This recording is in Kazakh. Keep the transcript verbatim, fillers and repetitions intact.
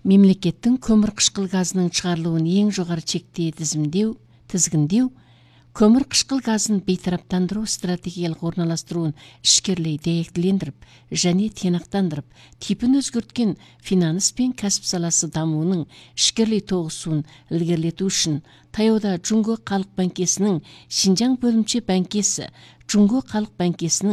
мемлекеттің көмір қышқыл газының шығарылуын ең жоғары чекте тізімдеу, тізгіндеу, көмір қышқыл газын бейтараптандыру стратегиялық орналастыруын ішкерлей дәйектілендіріп және тиянақтандырып, типін өзгерткен финанс пен кәсіп саласы дамуының ішкерлей тоғысуын ілгерілету үшін таяуда Джунго халық банкесінің Шинжаң бөлімше банкесі, Джунго халық банкесінің